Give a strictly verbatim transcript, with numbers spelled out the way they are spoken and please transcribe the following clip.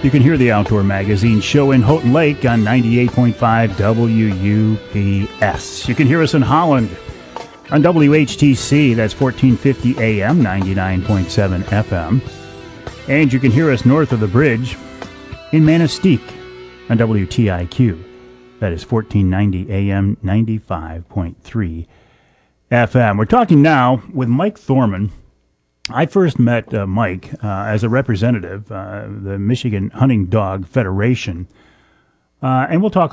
You can hear the Outdoor Magazine show in Houghton Lake on ninety-eight point five W U P S. You can hear us in Holland on W H T C, that's fourteen fifty A M, ninety-nine point seven F M. And you can hear us north of the bridge in Manistee on W T I Q, that is fourteen ninety A M, ninety-five point three F M. We're talking now with Mike Thorman. I first met uh, Mike uh, as a representative, uh, the Michigan Hunting Dog Federation, uh, and we'll talk